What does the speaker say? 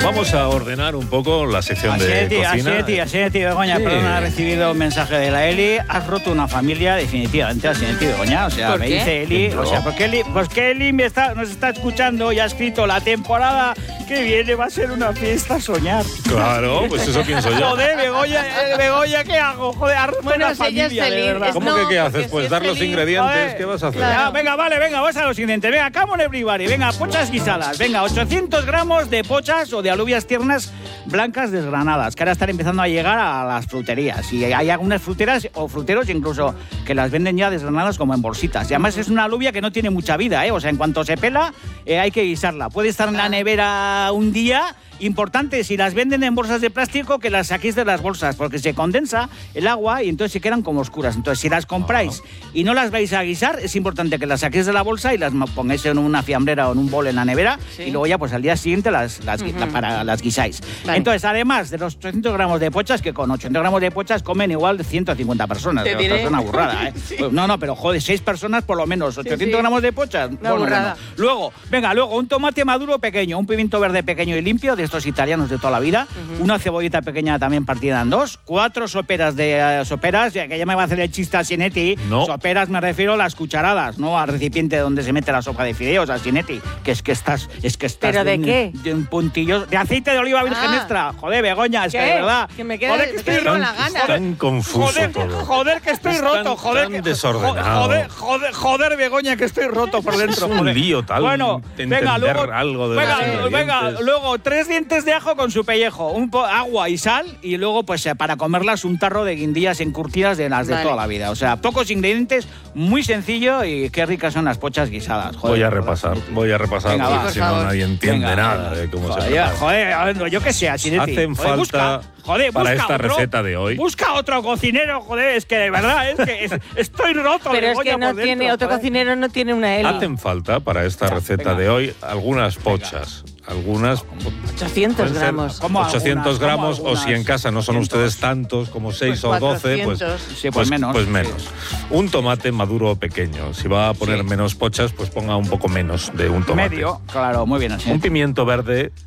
Vamos a ordenar un poco la sección de cocina. Así, Begoña, Sí. perdona, he recibido un mensaje de la Eli. Has roto una familia, definitivamente, así, Begoña. O sea, ¿Por me qué? dice Eli, ¿No? o sea, porque Eli, pues que Eli nos está escuchando y ha escrito la temporada que viene va a ser una fiesta a soñar. Claro, pues eso pienso yo. Joder, Begoña, ¿qué hago? Joder, has roto Bueno, una si ella es familia, de feliz, verdad. ¿Cómo No, que qué haces? porque Pues si dar es los feliz, ingredientes. joder, ¿Qué vas a hacer? claro. Venga, vamos a lo siguiente. Venga, come on everybody. Venga, pochas guisadas. Venga, 800 gramos de pochas o de alubias tiernas blancas desgranadas, que ahora están empezando a llegar a las fruterías. Y hay algunas fruteras o fruteros incluso que las venden ya desgranadas como en bolsitas. Y además es una alubia que no tiene mucha vida, ¿eh? O sea, en cuanto se pela, hay que guisarla. Puede estar en la nevera un día. Importante, si las venden en bolsas de plástico, que las saquéis de las bolsas, porque se condensa el agua y entonces se quedan como oscuras. Entonces, si las compráis y no las vais a guisar, es importante que las saquéis de la bolsa y las pongáis en una fiambrera o en un bol en la nevera, Sí. y luego ya pues al día siguiente las guisáis. Vale. Entonces, además de los 800 gramos de pochas, que con 800 gramos de pochas comen igual de 150 personas. Te Pero diré. esto es una burrada, ¿eh? Sí. Pues, no, pero joder, 6 personas por lo menos, 800 gramos de pochas. Una burrada. Luego, un tomate maduro pequeño, un pimiento verde pequeño y limpio, de estos italianos de toda la vida, una cebollita pequeña también partida en dos, 4 soperas soperas, ya que ya me va a hacer el chiste a Sinetti. No. Soperas me refiero a las cucharadas, no al recipiente donde se mete la sopa de fideos, a Sinetti, que es que estás ¿Pero de qué? De un puntillo de aceite de oliva virgen extra. Joder, Begoña, es que de ¿Qué? verdad. Que me quedo, Joder, que me estoy quedo con roto. la gana. Tan confuso todo. Joder, que estoy Están roto, joder. tan desordenado. Joder, Begoña, que estoy roto por dentro. Es un joder. lío tal. Bueno, venga, entender luego, algo de los venga, ingredientes. luego 3 dientes de ajo con su pellejo, agua y sal, y luego, pues para comerlas, un tarro de guindillas encurtidas de las de Vale. toda la vida. O sea, pocos ingredientes, muy sencillo y qué ricas son las pochas guisadas. Joder, Voy a de verdad. repasar, Venga, porque va. si por no favor. nadie entiende Venga, nada venga. de cómo se Joder, prepara. joder, yo qué sé, Asinetti. Hacen Joder, falta para busca esta otro, receta de hoy. Busca otro cocinero, joder, es que de verdad, estoy roto. Pero es Begoña, que no por dentro, tiene, otro joder. cocinero no tiene una Eli. Hacen falta para esta receta venga. de hoy algunas pochas. Algunas 800 pueden ser gramos. ¿Cómo 800 algunas? gramos, ¿Cómo o si en algunas? casa no son 800. ustedes tantos como 6 Pues o 12, pues 400. Sí, pues menos. Pues menos. Un tomate maduro pequeño. Si va a poner Sí. menos pochas, pues ponga un poco menos de un tomate. Medio, claro, muy bien así. Un pimiento verde